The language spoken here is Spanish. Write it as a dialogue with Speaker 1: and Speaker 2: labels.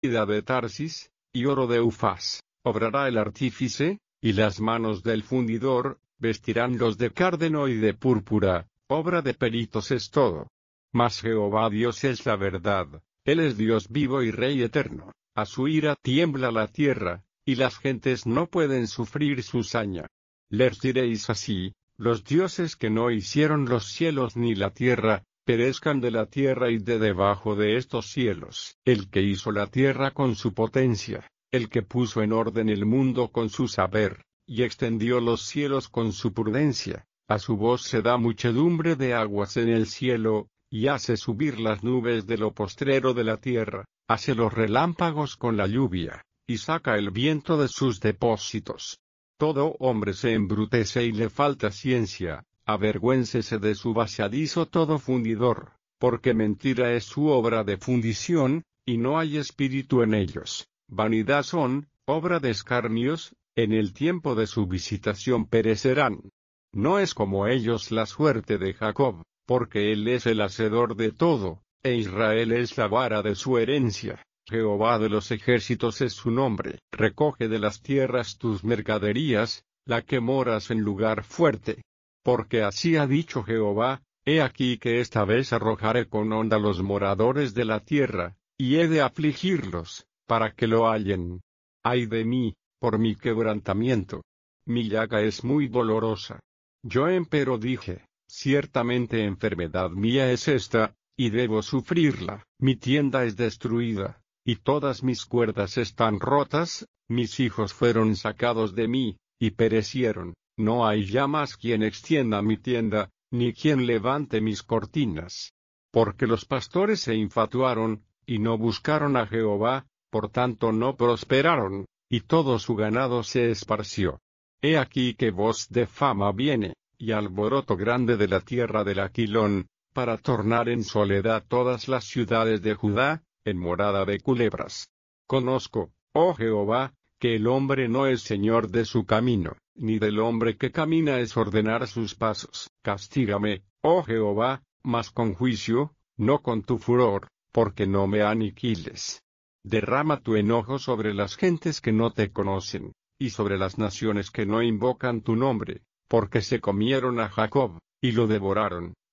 Speaker 1: de Tarsis, y oro de Ufaz, obrará el artífice, y las manos del fundidor, vestirán los de cárdeno y de púrpura, obra de peritos es todo. Mas Jehová Dios es la verdad, Él es Dios vivo y Rey eterno, a su ira tiembla la tierra, y las gentes no pueden sufrir su saña. Les diréis así: los dioses que no hicieron los cielos ni la tierra, perezcan de la tierra y de debajo de estos cielos. El que hizo la tierra con su potencia, el que puso en orden el mundo con su saber, y extendió los cielos con su prudencia, a su voz se da muchedumbre de aguas en el cielo, y hace subir las nubes de lo postrero de la tierra, hace los relámpagos con la lluvia, y saca el viento de sus depósitos. Todo hombre se embrutece y le falta ciencia, avergüéncese de su vaciadizo todo fundidor, porque mentira es su obra de fundición, y no hay espíritu en ellos. Vanidad son, obra de escarnios, en el tiempo de su visitación perecerán. No es como ellos la suerte de Jacob, porque él es el hacedor de todo, e Israel es la vara de su herencia. Jehová de los ejércitos es su nombre. Recoge de las tierras tus mercaderías, la que moras en lugar fuerte. Porque así ha dicho Jehová: he aquí que esta vez arrojaré con honda los moradores de la tierra, y he de afligirlos, para que lo hallen. Ay de mí, por mi quebrantamiento. Mi llaga es muy dolorosa. Yo empero dije: ciertamente enfermedad mía es esta, y debo sufrirla. Mi tienda es destruida, y todas mis cuerdas están rotas, mis hijos fueron sacados de mí, y perecieron. No hay ya más quien extienda mi tienda, ni quien levante mis cortinas. Porque los pastores se infatuaron, y no buscaron a Jehová, por tanto no prosperaron, y todo su ganado se esparció. He aquí que voz de fama viene, y alboroto grande de la tierra del Aquilón, para tornar en soledad todas las ciudades de Judá, en morada de culebras. Conozco, oh Jehová, que el hombre no es señor de su camino, ni del hombre que camina es ordenar sus pasos. Castígame, oh Jehová, mas con juicio, no con tu furor, porque no me aniquiles. Derrama tu enojo sobre las gentes que no te conocen, y sobre las naciones que no invocan tu nombre, porque se comieron a Jacob, y lo devoraron,